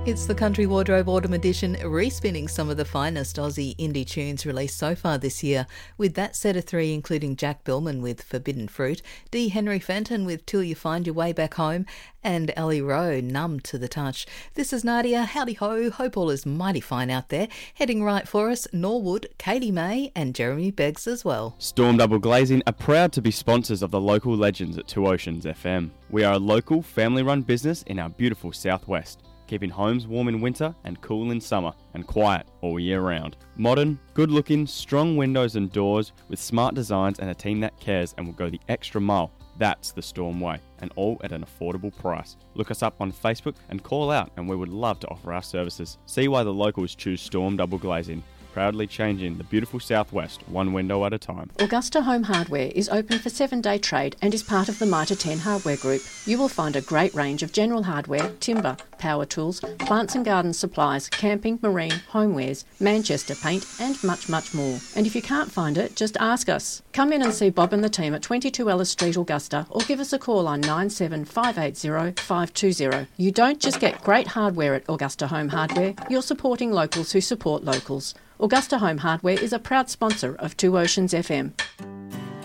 It's the Country Wardrobe Autumn Edition, respinning some of the finest Aussie indie tunes released so far this year, with that set of three including Jack Billman with Forbidden Fruit, D. Henry Fenton with Till You Find Your Way Back Home, and Ellie Rowe, Numb to the Touch. This is Nadia. Howdy ho, hope all is mighty fine out there. Heading right for us, Norwood, Katie May and Jeremy Beggs as well. Storm Double Glazing are proud to be sponsors of the local legends at Two Oceans FM. We are a local, family-run business in our beautiful southwest, keeping homes warm in winter and cool in summer, and quiet all year round. Modern, good-looking, strong windows and doors with smart designs and a team that cares and will go the extra mile. That's the Storm way, and all at an affordable price. Look us up on Facebook and call out, and we would love to offer our services. See why the locals choose Storm Double Glazing. Proudly changing the beautiful southwest one window at a time. Augusta Home Hardware is open for 7-day trade and is part of the Mitre 10 Hardware Group. You will find a great range of general hardware, timber, power tools, plants and garden supplies, camping, marine, homewares, Manchester paint and much, much more. And if you can't find it, just ask us. Come in and see Bob and the team at 22 Ellis Street, Augusta, or give us a call on 97580 520. You don't just get great hardware at Augusta Home Hardware, you're supporting locals who support locals. Augusta Home Hardware is a proud sponsor of Two Oceans FM.